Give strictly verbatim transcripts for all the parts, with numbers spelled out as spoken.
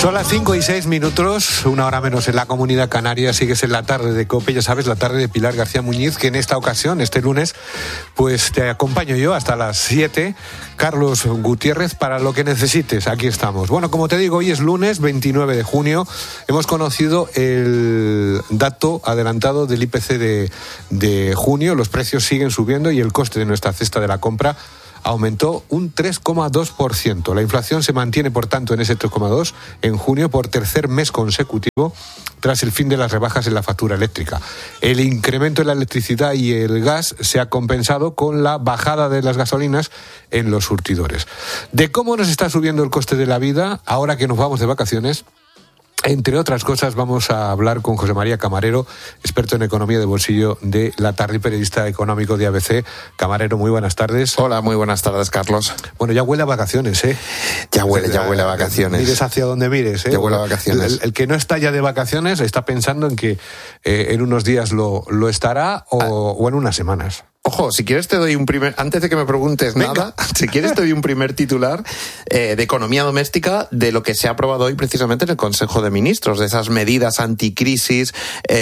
Son las cinco y seis minutos, una hora menos en la Comunidad Canaria. Sigues en la tarde de COPE, ya sabes, la tarde de Pilar García Muñiz, que en esta ocasión, este lunes, pues te acompaño yo hasta las siete. Carlos Gutiérrez, para lo que necesites, aquí estamos. Bueno, como te digo, hoy es lunes veintinueve de junio. Hemos conocido el dato adelantado del I P C de, de junio. Los precios siguen subiendo y el coste de nuestra cesta de la compra aumentó un tres coma dos por ciento. La inflación se mantiene, por tanto, en ese tres coma dos por ciento en junio por tercer mes consecutivo tras el fin de las rebajas en la factura eléctrica. El incremento en la electricidad y el gas se ha compensado con la bajada de las gasolinas en los surtidores. De cómo nos está subiendo el coste de la vida ahora que nos vamos de vacaciones, entre otras cosas, vamos a hablar con José María Camarero, experto en economía de bolsillo de La Tarde y periodista económico de A B C. Camarero, muy buenas tardes. Hola, muy buenas tardes, Carlos. Bueno, ya huele a vacaciones, ¿eh? Ya huele, ya huele a vacaciones. Mires hacia donde mires, ¿eh? Ya huele a vacaciones. El, el que no está ya de vacaciones está pensando en que eh, en unos días lo, lo estará o, ah. o en unas semanas. Ojo, si quieres te doy un primer, antes de que me preguntes Venga. nada, si quieres te doy un primer titular eh, de economía doméstica de lo que se ha aprobado hoy precisamente en el Consejo de Ministros, de esas medidas anticrisis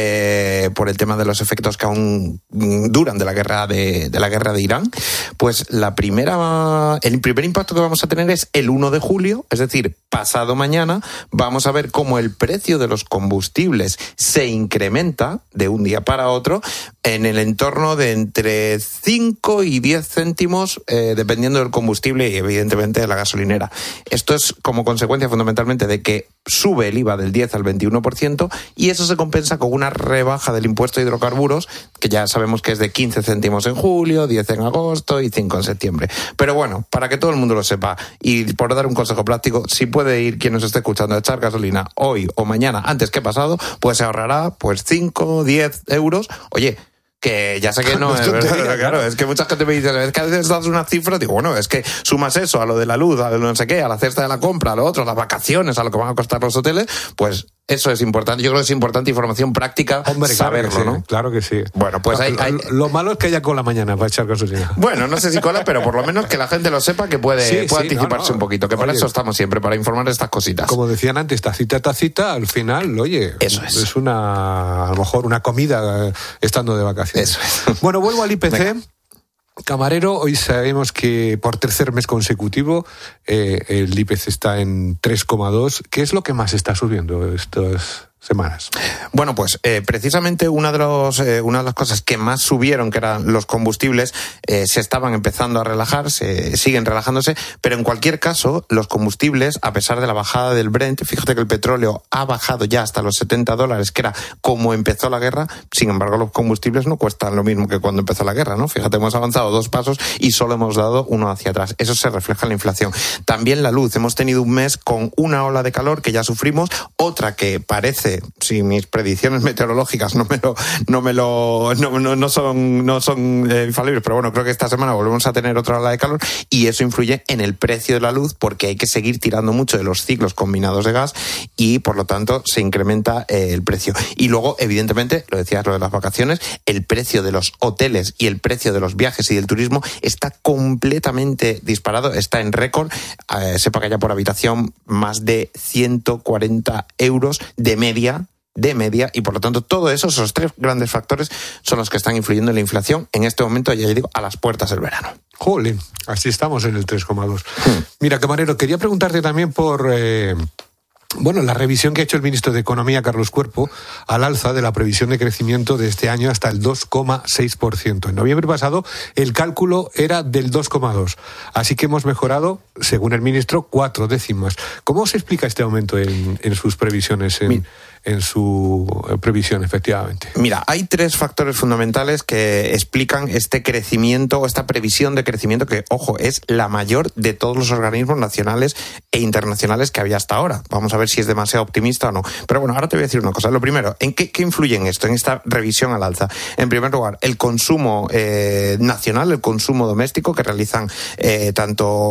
eh, por el tema de los efectos que aún duran de la guerra de, de la guerra de Irán. Pues la primera, el primer impacto que vamos a tener es el uno de julio, es decir, pasado mañana, vamos a ver cómo el precio de los combustibles se incrementa de un día para otro en el entorno de entre cinco y diez céntimos, eh, dependiendo del combustible y evidentemente de la gasolinera. Esto es como consecuencia fundamentalmente de que sube el I V A del diez al veintiuno por ciento y eso se compensa con una rebaja del impuesto a hidrocarburos, que ya sabemos que es de quince céntimos en julio, diez en agosto y cinco en septiembre. Pero bueno, para que todo el mundo lo sepa y por dar un consejo práctico, si puede ir quien nos esté escuchando a echar gasolina hoy o mañana antes que pasado, pues se ahorrará pues cinco, diez euros. Oye, que ya sé que no, no es verdad, claro, claro, es que mucha gente me dice, es que a veces das una cifra, digo, bueno, es que sumas eso a lo de la luz, a lo no sé qué, a la cesta de la compra, a lo otro, a las vacaciones, a lo que van a costar los hoteles, pues eso es importante. Yo creo que es importante información práctica. Hombre, saberlo, claro que sí, ¿no? Claro que sí. Bueno, pues hay, hay... Lo malo es que haya cola mañana para echar gasolina. Bueno, no sé si cola, pero por lo menos que la gente lo sepa, que puede, sí, puede sí, anticiparse no, no. un poquito, que oye, para eso estamos siempre, para informar de estas cositas. Como decían antes, tacita, tacita, al final, oye, eso es. es una, a lo mejor una comida estando de vacaciones. Eso es. Bueno, vuelvo al I P C. Venga. Camarero, hoy sabemos que por tercer mes consecutivo eh, el I P C está en tres coma dos. ¿Qué es lo que más está subiendo estas semanas? Bueno, pues eh, precisamente una de, los, eh, una de las cosas que más subieron, que eran los combustibles, eh, se estaban empezando a relajar, se siguen relajándose, pero en cualquier caso, los combustibles, a pesar de la bajada del Brent, fíjate que el petróleo ha bajado ya hasta los setenta dólares, que era como empezó la guerra, sin embargo los combustibles no cuestan lo mismo que cuando empezó la guerra, ¿no? Fíjate, hemos avanzado dos pasos y solo hemos dado uno hacia atrás. Eso se refleja en la inflación. También la luz, hemos tenido un mes con una ola de calor que ya sufrimos, otra que parece, si mis predicciones meteorológicas no me lo no me lo no, no, no son no son eh, infalibles, pero bueno, creo que esta semana volvemos a tener otra ola de calor y eso influye en el precio de la luz porque hay que seguir tirando mucho de los ciclos combinados de gas y por lo tanto se incrementa eh, el precio. Y luego, evidentemente, lo decías lo de las vacaciones, el precio de los hoteles y el precio de los viajes y del turismo está completamente disparado, está en récord. Eh, sepa que haya por habitación más de ciento cuarenta euros de media de media y por lo tanto todo eso, esos tres grandes factores son los que están influyendo en la inflación en este momento, ya digo, a las puertas del verano. Jolín, así estamos en el tres coma dos. Hmm. Mira, Camarero, quería preguntarte también por eh, bueno, la revisión que ha hecho el ministro de Economía, Carlos Cuerpo, al alza de la previsión de crecimiento de este año hasta el dos coma seis por ciento. En noviembre pasado el cálculo era del dos coma dos, así que hemos mejorado, según el ministro, cuatro décimas. ¿Cómo se explica este aumento en, en sus previsiones, en, Mi... en su previsión, efectivamente? Mira, hay tres factores fundamentales que explican este crecimiento o esta previsión de crecimiento que, ojo, es la mayor de todos los organismos nacionales e internacionales que había hasta ahora. Vamos a ver si es demasiado optimista o no. Pero bueno, ahora te voy a decir una cosa. Lo primero, ¿en qué, qué influye en esto, en esta revisión al alza? En primer lugar, el consumo eh, nacional, el consumo doméstico que realizan eh, tanto los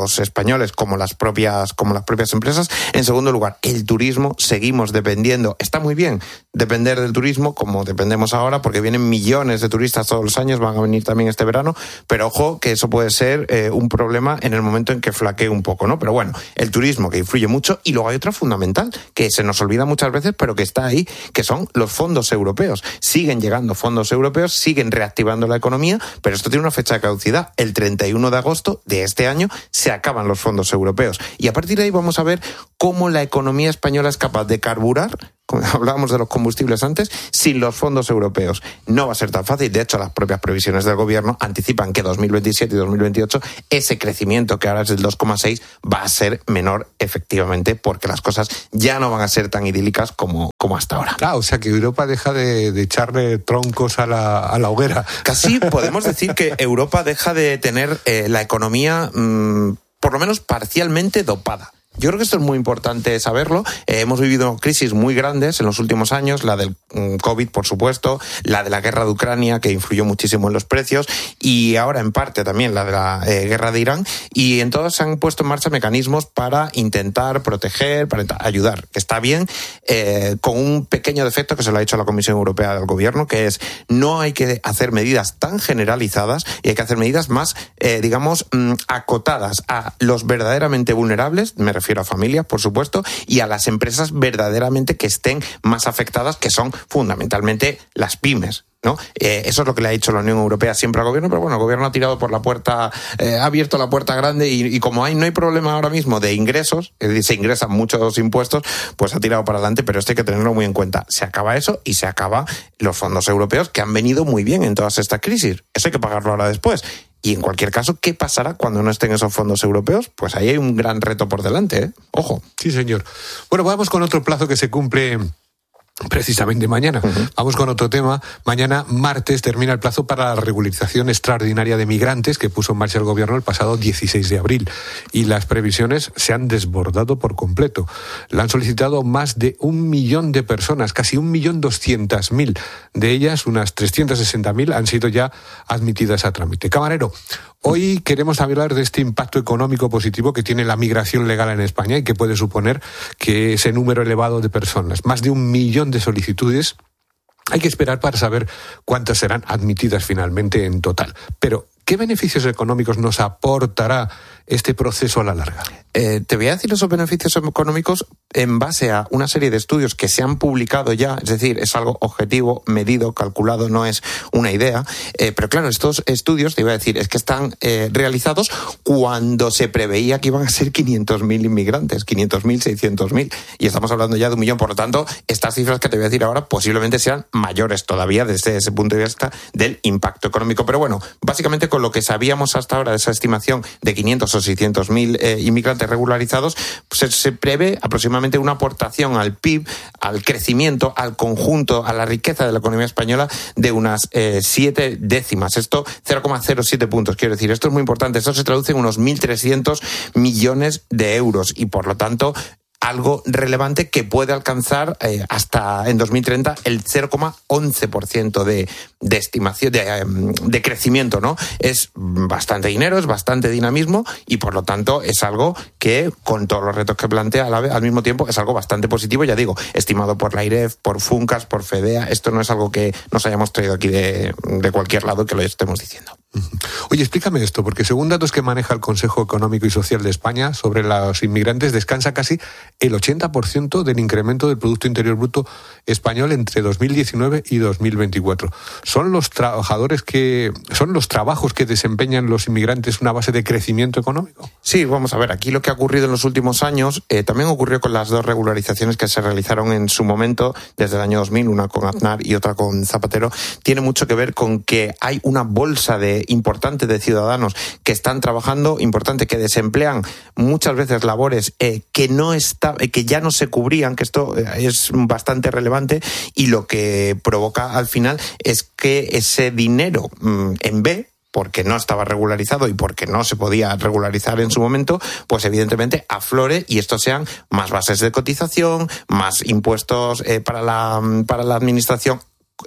los españoles como las propias, como las propias empresas. En segundo lugar, el turismo, seguimos dependiendo. Está muy bien depender del turismo, como dependemos ahora, porque vienen millones de turistas todos los años, van a venir también este verano, pero ojo que eso puede ser eh, un problema en el momento en que flaquee un poco, ¿no? Pero bueno, el turismo que influye mucho, y luego hay otra fundamental, que se nos olvida muchas veces, pero que está ahí, que son los fondos europeos. Siguen llegando fondos europeos, siguen reactivando la economía, pero esto tiene una fecha de caducidad. El treinta y uno de agosto de este año se acaban los fondos europeos. Y a partir de ahí vamos a ver cómo la economía española es capaz de carburar, como hablábamos de los combustibles antes, sin los fondos europeos. No va a ser tan fácil. De hecho, las propias previsiones del gobierno anticipan que dos mil veintisiete y dos mil veintiocho ese crecimiento, que ahora es del dos coma seis, va a ser menor efectivamente, porque las cosas ya no van a ser tan idílicas como, como hasta ahora. Claro, o sea que Europa deja de, de echarle troncos a la, a la hoguera. Casi podemos decir que Europa deja de tener eh, la economía mmm, por lo menos parcialmente dopada. Yo creo que esto es muy importante saberlo. Eh, hemos vivido crisis muy grandes en los últimos años, la del COVID, por supuesto, la de la guerra de Ucrania, que influyó muchísimo en los precios, y ahora en parte también la de la eh, guerra de Irán, y en todos se han puesto en marcha mecanismos para intentar proteger, para ayudar, que está bien, eh, con un pequeño defecto que se lo ha dicho la Comisión Europea del Gobierno, que es no hay que hacer medidas tan generalizadas y hay que hacer medidas más, eh, digamos, mmm, acotadas a los verdaderamente vulnerables, me refiero a familias, por supuesto, y a las empresas verdaderamente que estén más afectadas, que son fundamentalmente las pymes, ¿no? Eh, eso es lo que le ha dicho la Unión Europea siempre al gobierno, pero bueno, el gobierno ha tirado por la puerta, eh, ha abierto la puerta grande y, y como hay, no hay problema ahora mismo de ingresos, es decir, se ingresan muchos impuestos, pues ha tirado para adelante, pero esto hay que tenerlo muy en cuenta. Se acaba eso y se acaba los fondos europeos, que han venido muy bien en todas estas crisis. Eso hay que pagarlo ahora después. Y en cualquier caso, ¿qué pasará cuando no estén esos fondos europeos? Pues ahí hay un gran reto por delante, ¿eh? Ojo. Sí, señor. Bueno, vamos con otro plazo que se cumple precisamente mañana. Uh-huh. Vamos con otro tema. Mañana, martes, termina el plazo para la regularización extraordinaria de migrantes que puso en marcha el gobierno el pasado dieciséis de abril. Y las previsiones se han desbordado por completo. La han solicitado más de un millón de personas, casi un millón doscientas mil. De ellas, unas trescientas sesenta mil han sido ya admitidas a trámite. Camarero, hoy queremos hablar de este impacto económico positivo que tiene la migración legal en España y que puede suponer que ese número elevado de personas, más de un millón de solicitudes, hay que esperar para saber cuántas serán admitidas finalmente en total. Pero, ¿qué beneficios económicos nos aportará este proceso a la larga? Eh, te voy a decir esos beneficios económicos en base a una serie de estudios que se han publicado ya, es decir, es algo objetivo, medido, calculado, no es una idea, eh, pero claro, estos estudios, te iba a decir, es que están eh, realizados cuando se preveía que iban a ser quinientos mil inmigrantes, quinientos mil, seiscientos mil, y estamos hablando ya de un millón, por lo tanto, estas cifras que te voy a decir ahora posiblemente sean mayores todavía desde ese punto de vista del impacto económico, pero bueno, básicamente con lo que sabíamos hasta ahora de esa estimación de quinientos o seiscientos mil eh, inmigrantes regularizados, pues se, se prevé aproximadamente una aportación al P I B, al crecimiento, al conjunto, a la riqueza de la economía española de unas eh, siete décimas. Esto, cero coma cero siete puntos, quiero decir. Esto es muy importante. Esto se traduce en unos mil trescientos millones de euros y, por lo tanto, algo relevante que puede alcanzar eh, hasta en dos mil treinta el cero coma once por ciento de, de estimación, de, de crecimiento, ¿no? Es bastante dinero, es bastante dinamismo y por lo tanto es algo que, con todos los retos que plantea a la vez, al mismo tiempo, es algo bastante positivo, ya digo, estimado por la AIREF, por FUNCAS, por FEDEA. Esto no es algo que nos hayamos traído aquí de, de cualquier lado que lo estemos diciendo. Oye, explícame esto, porque según datos que maneja el Consejo Económico y Social de España sobre los inmigrantes, descansa casi el ochenta por ciento del incremento del Producto Interior Bruto español entre dos mil diecinueve y dos mil veinticuatro. ¿Son los trabajadores que, son los trabajos que desempeñan los inmigrantes una base de crecimiento económico? Sí, vamos a ver, aquí lo que ha ocurrido en los últimos años eh, también ocurrió con las dos regularizaciones que se realizaron en su momento, desde el año dos mil, una con Aznar y otra con Zapatero. Tiene mucho que ver con que hay una bolsa de importante de ciudadanos que están trabajando, importante, que desemplean muchas veces labores eh, que no está, eh, que ya no se cubrían, que esto eh, es bastante relevante, y lo que provoca al final es que ese dinero mmm, en B, porque no estaba regularizado y porque no se podía regularizar en su momento, pues evidentemente aflore y estos sean más bases de cotización, más impuestos eh, para la, para la administración,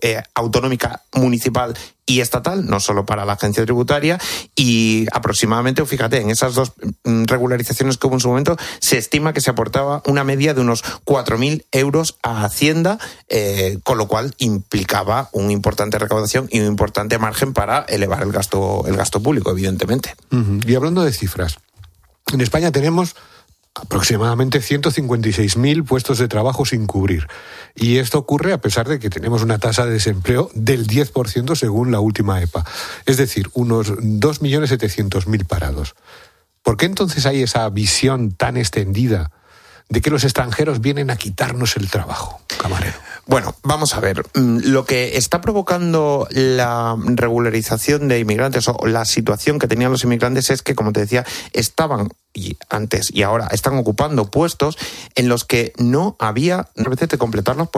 eh, autonómica, municipal y estatal, no solo para la agencia tributaria, y aproximadamente, fíjate, en esas dos regularizaciones que hubo en su momento, se estima que se aportaba una media de unos cuatro mil euros a Hacienda, eh, con lo cual implicaba una importante recaudación y un importante margen para elevar el gasto, el gasto público, evidentemente. Uh-huh. Y hablando de cifras, en España tenemos aproximadamente ciento cincuenta y seis mil puestos de trabajo sin cubrir. Y esto ocurre a pesar de que tenemos una tasa de desempleo del diez por ciento según la última E P A. Es decir, unos dos millones setecientos mil parados. ¿Por qué entonces hay esa visión tan extendida de que los extranjeros vienen a quitarnos el trabajo, camarero? Bueno, vamos a ver. Lo que está provocando la regularización de inmigrantes o la situación que tenían los inmigrantes es que, como te decía, estaban y antes y ahora están ocupando puestos en los que no había, a veces, de completarlos por